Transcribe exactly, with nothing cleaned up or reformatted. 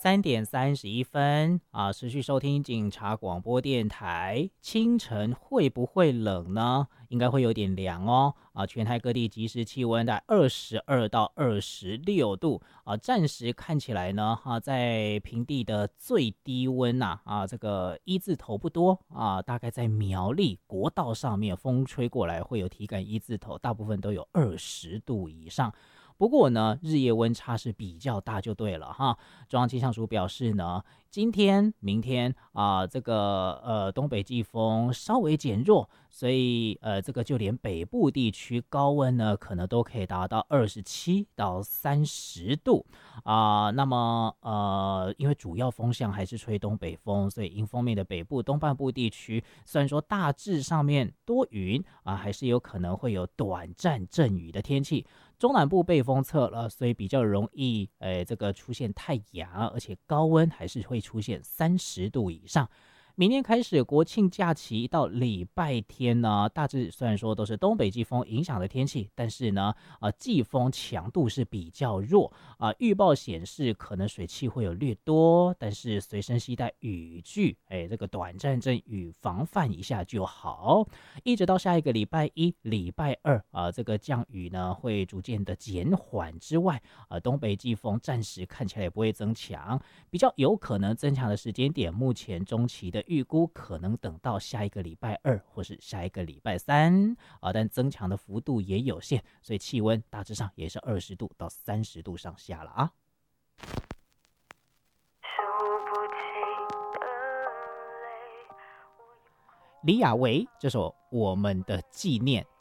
三点三十一分啊，持续收听警察广播电台。清晨会不会冷呢？应该会有点凉哦。啊，全台各地即时气温在二十二到二十六度啊，暂时看起来呢，啊，在平地的最低温呐，啊，啊，这个一字头不多啊，大概在苗栗国道上面，风吹过来会有体感一字头，大部分都有二十度以上。不过呢，日夜温差是比较大就对了哈。中央气象署表示呢，今天、明天啊、呃，这个呃东北季风稍微减弱，所以呃这个就连北部地区高温呢，可能都可以达到二十七到三十度啊、呃。那么呃，因为主要风向还是吹东北风，所以迎风面的北部东半部地区，虽然说大致上面多云啊、呃，还是有可能会有短暂阵雨的天气。中南部被风测了，所以比较容易，呃，这个出现太阳，而且高温还是会出现三十度以上。明天开始国庆假期到礼拜天呢，大致虽然说都是东北季风影响的天气，但是呢，呃，季风强度是比较弱啊、呃。预报显示可能水汽会有略多，但是随身携带雨具，哎，这个短暂阵雨防范一下就好。一直到下一个礼拜一、礼拜二啊、呃，这个降雨呢会逐渐的减缓之外，呃，东北季风暂时看起来也不会增强，比较有可能增强的时间点，目前中期的预估可能等到下一个礼拜二或是下一个礼拜三啊、呃，但增强的幅度也有限，所以气温大致上也是二十度到三十度上下了啊。李亚维这首《我们的纪念》